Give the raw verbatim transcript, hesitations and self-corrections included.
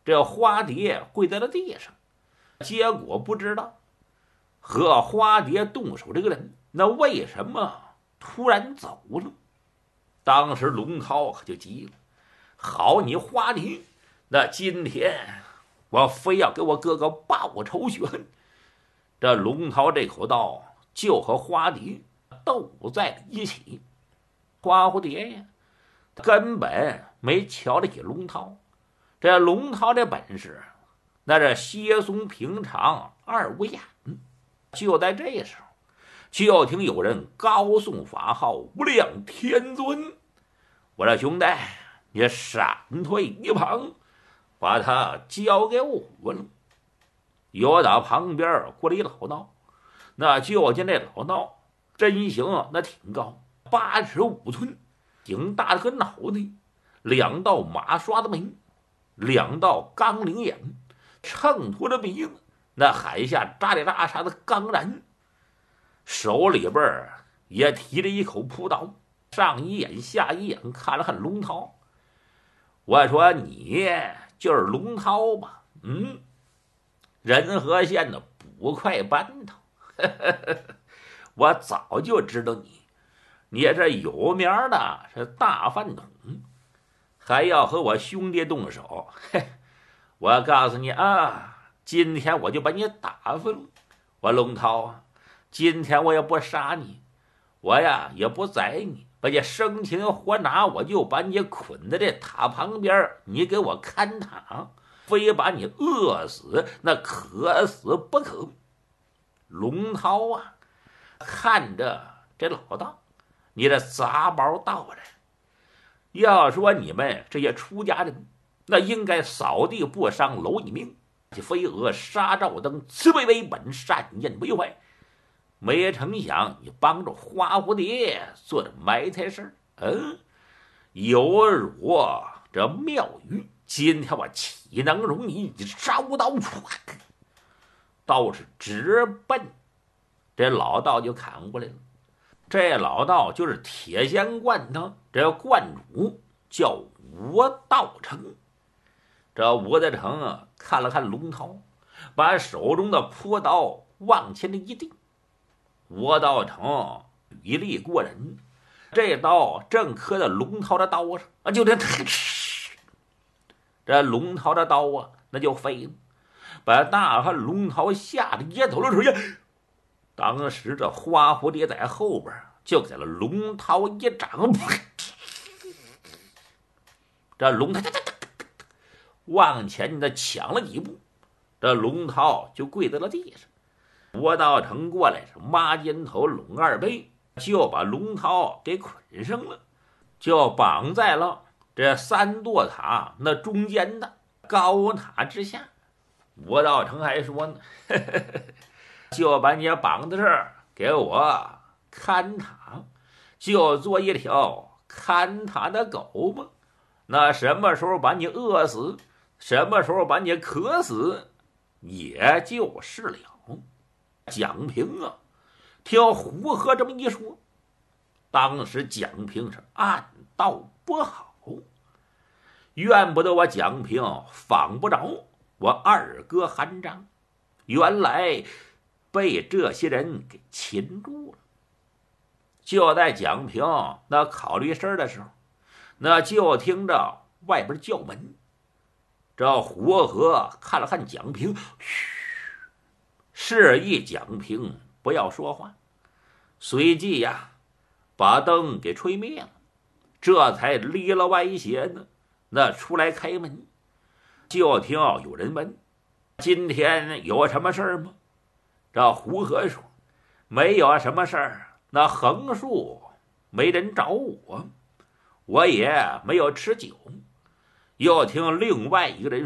这花蝶跪在了地上。结果不知道和花蝶动手这个人，那为什么突然走了？当时龙涛可就急了，好你花蝶，那今天我非要给我哥哥报仇雪恨。这龙涛这口刀就和花蝶斗在了一起。花蝴蝶呀，根本没瞧得起龙涛。这龙涛这本事，那是稀松平常，二五眼。就在这时候，就听有人高诵法号无量天尊。我说兄弟，你闪退一旁，把他交给我了。有打旁边过来一老道，那就见这老道身形那挺高，八尺五寸，挺大的个脑袋，两道马刷的眉，两道钢铃眼，秤砣的鼻子，那海下扎里扎沙的钢髯，手里边也提着一口朴刀，上一眼下一眼看了看龙涛。我说你就是龙涛吧？嗯，仁和县的捕快班头。我早就知道你，你这有名的是大饭桶，还要和我兄弟动手。嘿，我告诉你啊，今天我就把你打发了。我龙涛啊，今天我也不杀你，我呀也不宰你，把你生擒活拿，我就把你捆在这塔旁边，你给我看塔，非把你饿死，那可死不可。龙涛啊，看着这老道，你这杂毛道人，要说你们这些出家人，那应该扫地不伤蝼蚁命，飞蛾杀照灯，慈悲为本，善念为怀。没成想你帮着花蝴蝶做的埋汰事，嗯，有辱这庙宇。今天我岂能容你烧刀出？刀是直奔这老道就砍过来了。这老道就是铁仙观的这观主，叫吴道成。这吴道成啊，看了看龙涛，把手中的朴刀往前的一递。吴道成语力过人，这刀正磕在龙涛的刀上啊，就这这龙涛的刀啊，那就飞了，把大汉龙涛吓得一头了水呀。当时这花蝴蝶在后边就给了龙涛一掌，这龙涛往前的抢了几步，这龙涛就跪在了地上。吴道成过来是抹肩头拢二背，就把龙涛给捆上了，就绑在了这三座塔那中间的高塔之下。吴道成还说呢，呵呵呵，就把你绑在这儿，给我看塔，就做一条看塔的狗吧。那什么时候把你饿死，什么时候把你渴死，也就是了。蒋平啊，听胡和这么一说，当时蒋平是暗道不好，怨不得我蒋平访不着我二哥韩章，原来被这些人给擒住了。就在蒋平那考虑事的时候，那就听着外边叫门。这胡和看了看蒋平，嘘，示意蒋平不要说话，随即呀把灯给吹灭了，这才离了歪斜呢，那出来开门。就听有人问，今天有什么事儿吗？这胡和说，没有什么事儿，那横竖没人找我，我也没有吃酒。又听另外一个人